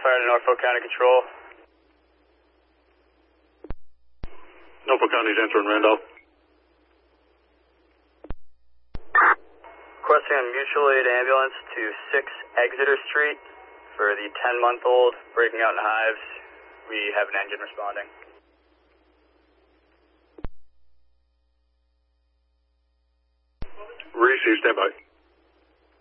Fire to Norfolk County Control. Norfolk County's entering Randolph. Requesting a mutual aid ambulance to 6 Exeter Street for the 10-month-old breaking out in hives. We have an engine responding. Receive, stand by.